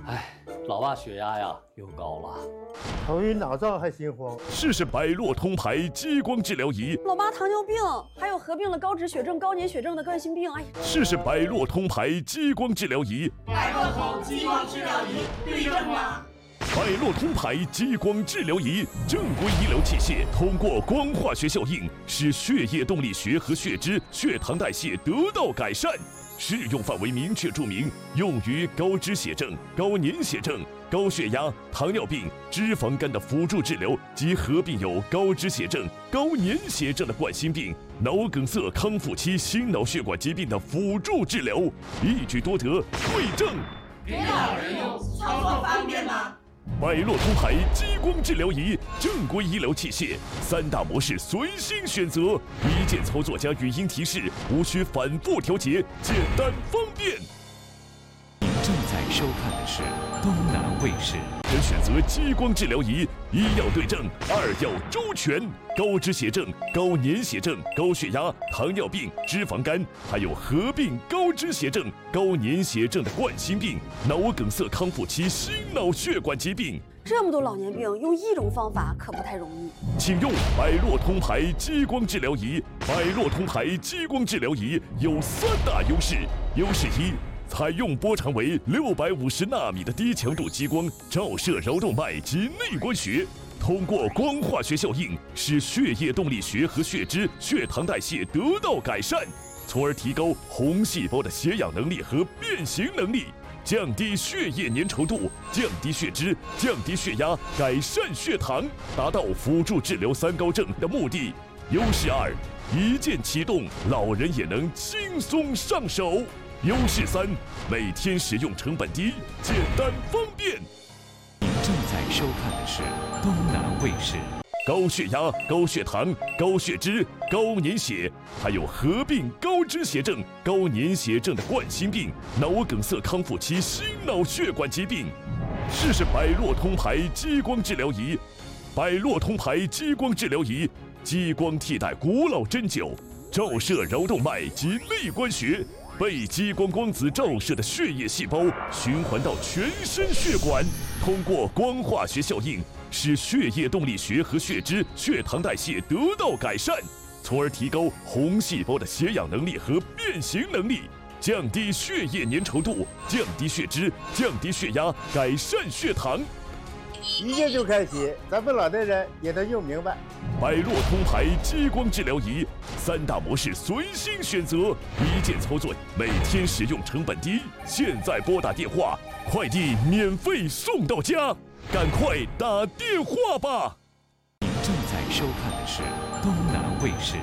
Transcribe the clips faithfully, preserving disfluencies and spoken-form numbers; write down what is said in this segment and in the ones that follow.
哎，老爸血压呀又高了， 头晕脑胀还心慌。 试试百洛通牌激光治疗仪。 老爸糖尿病，还有合并了高脂血症、高粘血症的冠心病。哎呀， 试试百洛通牌激光治疗仪。 百洛通激光治疗仪对症吗？ 百洛通牌激光治疗仪，正规医疗器械，通过光化学效应，使血液动力学和血脂、血糖代谢得到改善。适用范围明确注明，用于高脂血症、高粘血症、高血压、糖尿病、脂肪肝的辅助治疗及合并有高脂血症、高粘血症的冠心病、脑梗塞康复期心脑血管疾病的辅助治疗，一举多得，对症。 给老人用，操作方便吗？ 百洛通牌激光治疗仪，正规医疗器械，三大模式随心选择，一键操作加语音提示，无需反复调节，简单方便。 您正在收看的是东南卫视。 可选择激光治疗仪，一要对症，二要周全。高脂血症、高粘血症、高血压、糖尿病、脂肪肝，还有合并高脂血症、高粘血症的冠心病、脑梗塞康复期心脑血管疾病。 这么多老年病，用一种方法可不太容易。 请用百洛通牌激光治疗仪。百洛通牌激光治疗仪有三大优势：优势一，采用波长为六百五十纳米的低强度激光，照射桡动脉及内关穴，通过光化学效应，使血液动力学和血脂、血糖代谢得到改善，从而提高红细胞的携氧能力和变形能力，降低血液粘稠度，降低血脂，降低血压，改善血糖，达到辅助治疗三高症的目的。优势二，一键启动，老人也能轻松上手。优势三，每天使用成本低，简单方便。 您正在收看的是东南卫视。 高血压、高血糖、高血脂、高粘血，还有合并高脂血症、高粘血症的冠心病、脑梗塞康复期心脑血管疾病。试试百洛通牌激光治疗仪。百洛通牌激光治疗仪，激光替代古老针灸，照射桡动脉及内关穴。被激光光子照射的血液细胞循环到全身血管，通过光化学效应，使血液动力学和血脂、血糖代谢得到改善，从而提高红细胞的携氧能力和变形能力，降低血液粘稠度，降低血脂，降低血压，改善血糖。 一键就开启，咱们老年人也能用明白。 百洛通牌激光治疗仪，三大模式随心选择，一键操作，每天使用成本低。现在拨打电话，快递免费送到家，赶快打电话吧！ 您正在收看的是东南卫视。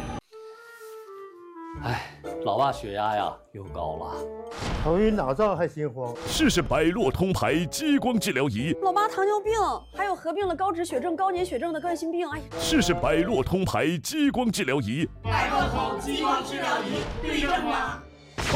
哎，老爸血压呀又高了， 头晕脑胀还心慌。 试试百洛通牌激光治疗仪。 老爸糖尿病，还有合并了高脂血症、高粘血症的冠心病。哎呀， 试试百洛通牌激光治疗仪。 百洛通激光治疗仪对症吗？